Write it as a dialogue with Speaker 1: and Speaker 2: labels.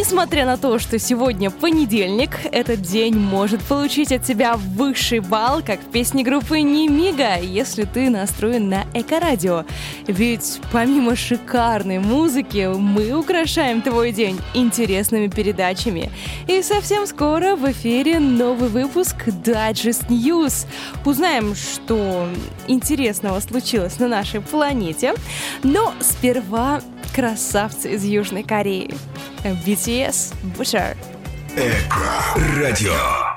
Speaker 1: Несмотря на то, что сегодня понедельник, этот день может получить от тебя высший балл, как в песне группы Немига, если ты настроен на Эко-радио. Ведь помимо шикарной музыки, мы украшаем твой день интересными передачами. И совсем скоро в эфире новый выпуск Digest News. Узнаем, что интересного случилось на нашей планете. Но сперва красавцы из Южной Кореи. BTS Butcher.
Speaker 2: Эко-радио.